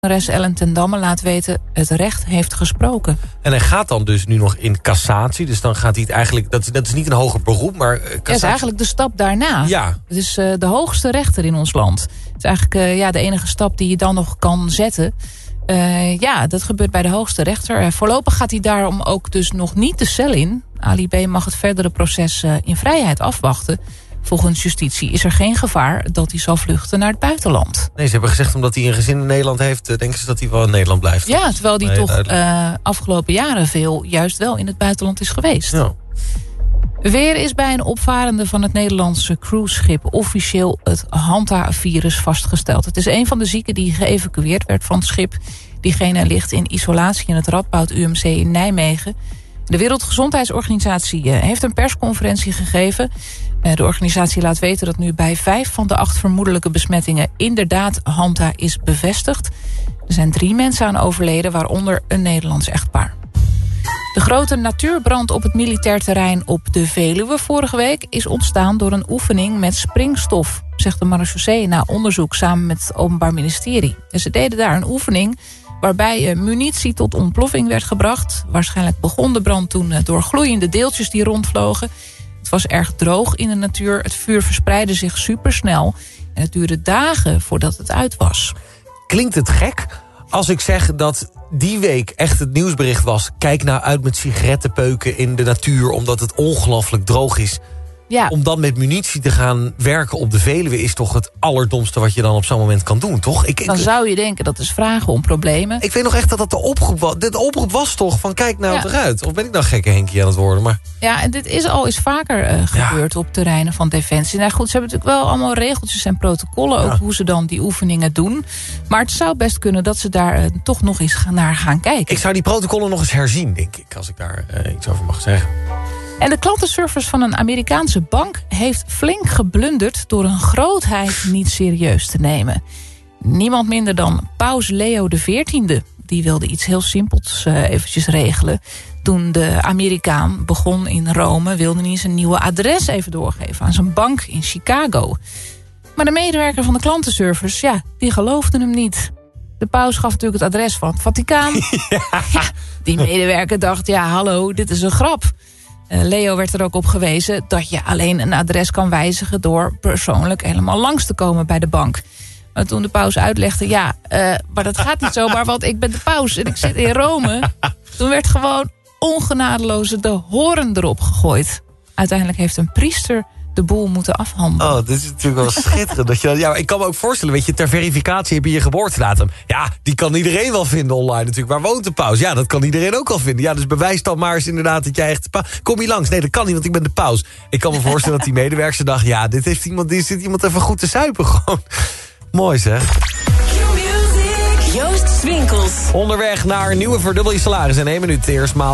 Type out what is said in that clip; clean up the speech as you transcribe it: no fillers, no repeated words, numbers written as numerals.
Ellen ten Damme laat weten: het recht heeft gesproken. En hij gaat dan dus nu nog in cassatie. Dus dan gaat hij het eigenlijk... Dat is niet een hoger beroep, maar... Ja, het is eigenlijk de stap daarna. Ja. Het is de hoogste rechter in ons land. Het is eigenlijk de enige stap die je dan nog kan zetten. Dat gebeurt bij de hoogste rechter. Voorlopig gaat hij daarom ook dus nog niet de cel in. Ali B. mag het verdere proces in vrijheid afwachten. Volgens justitie is er geen gevaar dat hij zal vluchten naar het buitenland. Nee, ze hebben gezegd omdat hij een gezin in Nederland heeft... denken ze dat hij wel in Nederland blijft. Ja, terwijl hij afgelopen jaren veel juist wel in het buitenland is geweest. Ja. Weer is bij een opvarende van het Nederlandse cruiseschip officieel het Hanta-virus vastgesteld. Het is een van de zieken die geëvacueerd werd van het schip. Diegene ligt in isolatie in het Radboud UMC in Nijmegen. De Wereldgezondheidsorganisatie heeft een persconferentie gegeven. De organisatie laat weten dat nu bij 5 van de 8 vermoedelijke besmettingen inderdaad Hanta is bevestigd. Er zijn 3 mensen aan overleden, waaronder een Nederlands echtpaar. De grote natuurbrand op het militair terrein op de Veluwe vorige week is ontstaan door een oefening met springstof, zegt de marechaussee na onderzoek samen met het Openbaar Ministerie. En ze deden daar een oefening waarbij munitie tot ontploffing werd gebracht. Waarschijnlijk begon de brand toen door gloeiende deeltjes die rondvlogen. Het was erg droog in de natuur. Het vuur verspreidde zich supersnel. En het duurde dagen voordat het uit was. Klinkt het gek als ik zeg dat die week echt het nieuwsbericht was... kijk nou uit met sigarettenpeuken in de natuur... omdat het ongelooflijk droog is. Ja. Om dan met munitie te gaan werken op de Veluwe... is toch het allerdomste wat je dan op zo'n moment kan doen, toch? Dan zou je denken dat is vragen om problemen. Ik weet nog echt dat dat de oproep was. De oproep was toch van kijk nou eruit. Of ben ik nou gekke Henkie aan het worden? Maar... Ja, en dit is al eens vaker gebeurd op terreinen van Defensie. Nou goed, ze hebben natuurlijk wel allemaal regeltjes en protocollen... ook hoe ze dan die oefeningen doen. Maar het zou best kunnen dat ze daar toch nog eens naar gaan kijken. Ik zou die protocollen nog eens herzien, denk ik. Als ik daar iets over mag zeggen. En de klantenservice van een Amerikaanse bank heeft flink geblunderd... door een grootheid niet serieus te nemen. Niemand minder dan paus Leo XIV. Die wilde iets heel simpels eventjes regelen. Toen de Amerikaan begon in Rome... wilde hij zijn nieuwe adres even doorgeven aan zijn bank in Chicago. Maar de medewerker van de klantenservice, die geloofde hem niet. De paus gaf natuurlijk het adres van het Vaticaan. Ja, die medewerker dacht, hallo, dit is een grap... Leo werd er ook op gewezen dat je alleen een adres kan wijzigen... door persoonlijk helemaal langs te komen bij de bank. Maar toen de paus uitlegde, maar dat gaat niet zomaar... want ik ben de paus en ik zit in Rome. Toen werd gewoon ongenadeloos de hoorn erop gegooid. Uiteindelijk heeft een priester de boel moeten afhandelen. Oh, dit is natuurlijk wel schitterend. Dat je, ik kan me ook voorstellen, weet je, ter verificatie heb je je geboortedatum. Ja, die kan iedereen wel vinden online natuurlijk. Waar woont de paus? Ja, dat kan iedereen ook wel vinden. Ja, dus bewijs dan maar eens inderdaad dat jij echt de paus... Kom je langs? Nee, dat kan niet, want ik ben de paus. Ik kan me voorstellen dat die medewerker dacht... ja, dit zit iemand even goed te zuipen gewoon. Mooi zeg. Joost Swinkels. Onderweg naar nieuwe verdubbel je salaris in 1 minuut. Eerst maal